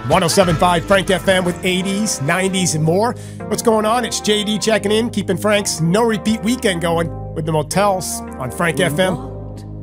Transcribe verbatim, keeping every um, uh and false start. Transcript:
one oh seven point five Frank F M with eighties, nineties, and more. What's going on? It's J D checking in, keeping Frank's no-repeat weekend going with the Motels on Frank F M.